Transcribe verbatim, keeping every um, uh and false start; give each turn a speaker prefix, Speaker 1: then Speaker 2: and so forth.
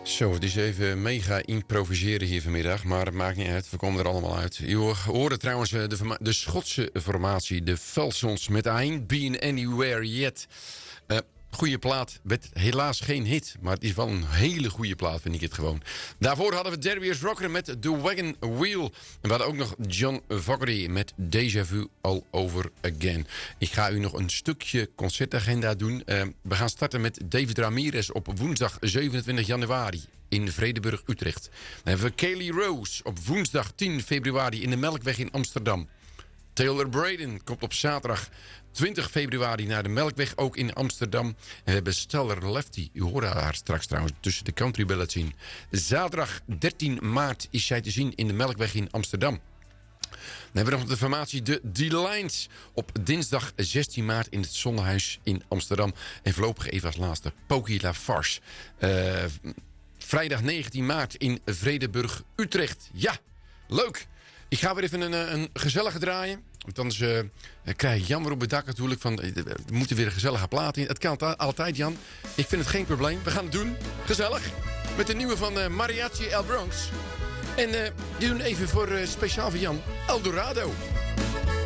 Speaker 1: Zo, het is even mega improviseren hier vanmiddag, maar het maakt niet uit. We komen er allemaal uit. Je hoorde trouwens de, de Schotse formatie, de Felsons met I Ain't Been Anywhere Yet. Uh, Goeie plaat, werd helaas geen hit, maar het is wel een hele goede plaat, vind ik het gewoon. Daarvoor hadden we Darius Rucker met The Wagon Wheel. En we hadden ook nog John Fogerty met Deja Vu All Over Again. Ik ga u nog een stukje concertagenda doen. Uh, we gaan starten met David Ramirez op woensdag zevenentwintig januari in Vredenburg, Utrecht. Dan hebben we Kaylee Rose op woensdag tien februari in de Melkweg in Amsterdam. Taylor Braden komt op zaterdag twintig februari naar de Melkweg, ook in Amsterdam. En we hebben Stellar Lefty, u hoort haar straks trouwens tussen de country ballet zien. Zaterdag dertien maart is zij te zien in de Melkweg in Amsterdam. Dan hebben we nog de formatie de D-Lines op dinsdag zestien maart in het Zonnehuis in Amsterdam. En voorlopig even als laatste Pokey La Farce. Uh, vrijdag negentien maart in Vredenburg, Utrecht. Ja, leuk! Ik ga weer even een, een gezellige draaien. Want anders uh, krijg ik jammer op het dak natuurlijk. Van, uh, we moeten weer een gezellige plaat in. Het kan altijd, Jan. Ik vind het geen probleem. We gaan het doen. Gezellig. Met de nieuwe van uh, Mariachi El Bronx. En uh, die doen even voor uh, speciaal voor Jan. Eldorado.